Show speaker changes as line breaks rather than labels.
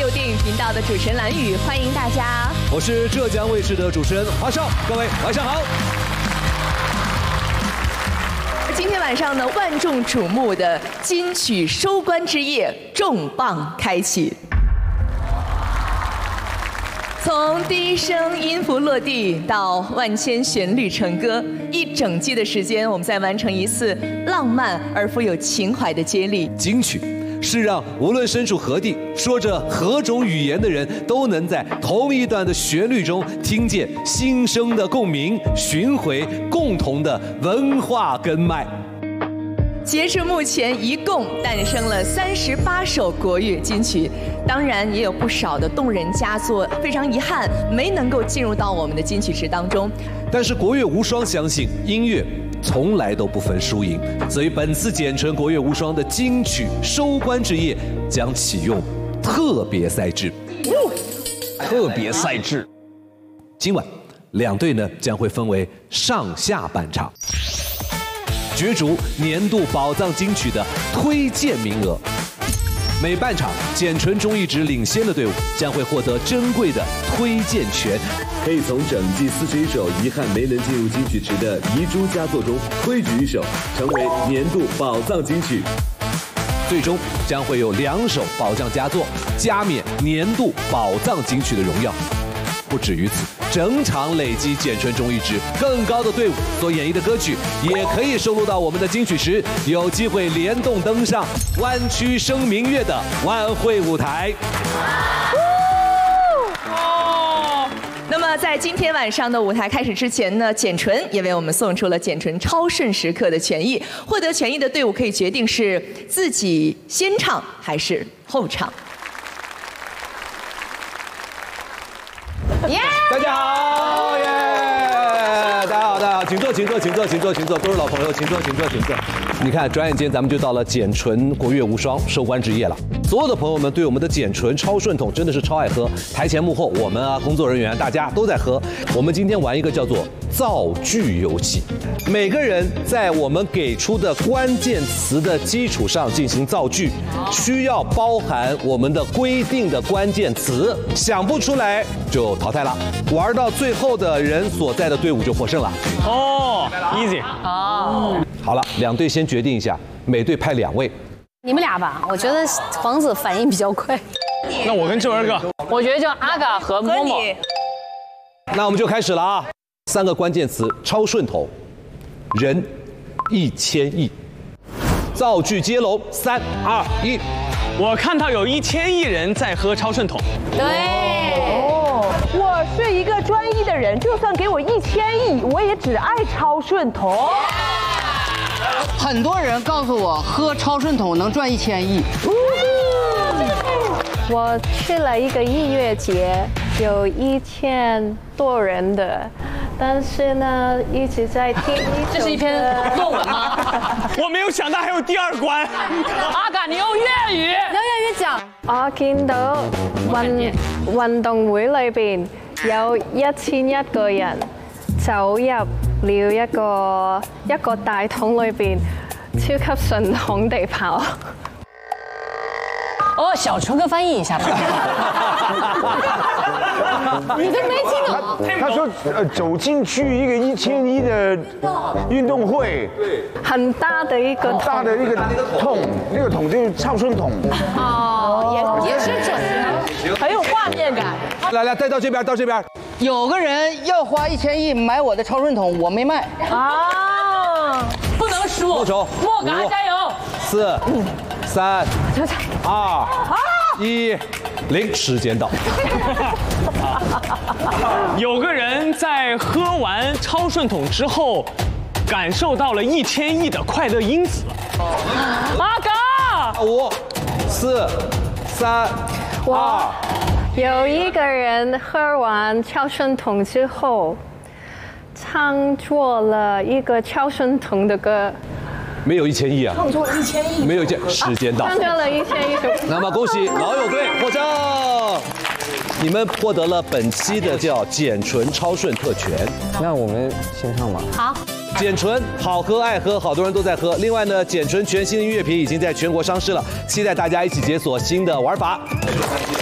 6电影频道的主持人蓝宇，欢迎大家。
我是浙江卫视的主持人华少，各位晚上好。
今天晚上呢，万众瞩目的金曲收官之夜重磅开启。从第一声音符落地到万千旋律成歌，一整季的时间，我们在完成一次浪漫而富有情怀的接力。
金曲是让无论身处何地、说着何种语言的人，都能在同一段的旋律中听见心声的共鸣，寻回共同的文化根脉。
截至目前，一共诞生了38首国乐金曲，当然也有不少的动人佳作。非常遗憾，没能够进入到我们的金曲池当中。
但是国乐无双相信，音乐从来都不分输赢，所以本次简纯国乐无双的金曲收官之夜将启用特别赛制。特别赛制，今晚两队呢将会分为上下半场。角逐年度宝藏金曲的推荐名额，每半场简纯中艺值领先的队伍将会获得珍贵的推荐权，
可以从整季41首遗憾没能进入金曲池的遗珠佳作中推举一首，成为年度宝藏金曲。
最终将会有2首宝藏佳作加冕年度宝藏金曲的荣耀。不止于此，整场累积简纯中艺值更高的队伍所演绎的歌曲，也可以收录到我们的金曲池，有机会联动登上湾区声明月的晚会舞台。
那么在今天晚上的舞台开始之前呢，简纯也为我们送出了简纯超顺时刻的权益，获得权益的队伍可以决定是自己先唱还是后唱。
大家好，耶！大家好，大家好，请坐，请坐，请坐，请坐，请坐，都是老朋友，请坐，请坐，请坐。你看，转眼间咱们就到了简纯国乐无双收官之夜了。所有的朋友们对我们的简纯超顺统真的是超爱喝，台前幕后我们啊，工作人员大家都在喝。我们今天玩一个叫做造句游戏，每个人在我们给出的关键词的基础上进行造句，需要包含我们的规定的关键词，想不出来就淘汰了。玩到最后的人所在的队伍就获胜了。
哦 ，easy。
哦，
好了，两队先决定一下，每队派2位。
你们俩吧，我觉得黄子反应比较快。
那我跟志文哥，
我觉得就阿嘎和默默。
那我们就开始了啊！3个关键词：超顺统、人、1000亿。造句接龙，3、2、1。
我看到有1000亿人在喝超顺统。
对。
哦，我是一个专一的人，就算给我1000亿，我也只爱超顺统。
很多人告诉我喝超顺统能赚1000亿。
我去了一个音乐节，有1000多人的，但是呢一直在听。
这是一篇论文吗？
我没有想到还有第2關。
阿嘎，你用粵語，你用粵語講。
我見到運動會裏邊有1001個人走入了一個大桶裏邊，超級順統地跑。
哦，小纯哥翻译一下吧。你都没听懂。
他说走进去一个1000亿的运动会，
很大的一个
大的一个桶，那个桶就是超顺桶。
哦，也是准，很有画面感。
来，带到这边，到这边。
有个人要花1000亿买我的超顺统，我没卖。
啊，不能输。
握手，
莫嘎加油。
4、3、2、1，零，时间到。
有个人在喝完超顺统之后，感受到了1000亿的快乐因子。
阿嘎
，5、4、3、2。
有一个人喝完超顺统之后，唱作了一个超顺统的歌。
没有1000亿啊！
创作1000亿，
没有时间到。
创作了1000亿。
那么恭喜老友队获胜，你们获得了本期的叫简纯超顺特权。
那我们先唱吧。
好。
简纯好喝爱喝，好多人都在喝。另外呢，简纯全新的音乐品已经在全国上市了，期待大家一起解锁新的玩法。